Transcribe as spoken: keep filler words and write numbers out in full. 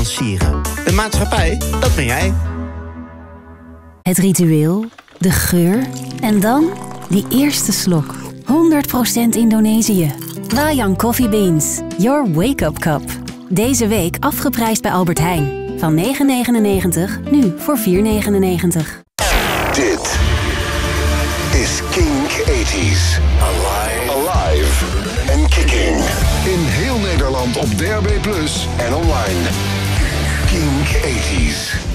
sieren. Een maatschappij, dat ben jij. Het ritueel, de geur en dan die eerste slok. honderd procent Indonesië. Wayang Coffee Beans. Your wake-up cup. Deze week afgeprijsd bij Albert Heijn. Van negen negenennegentig, nu voor vier negenennegentig. Dit is Kink tachtig. Alive. Alive. En kicking. In heel Nederland op D A B plus, en online. Kink tachtig.